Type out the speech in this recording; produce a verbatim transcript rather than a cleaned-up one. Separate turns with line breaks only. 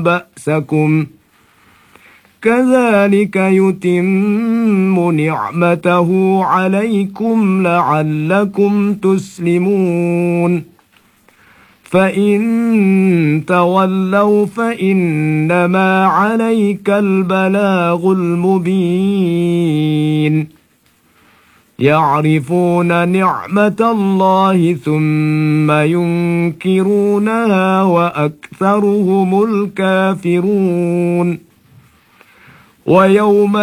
بأسكم كذلك يتم نعمته عليكم لعلكم تسلمون فإن تولوا فإنما عليك البلاغ المبين يعرفون نعمة الله ثم ينكرونها وأكثرهم الكافرون ويوم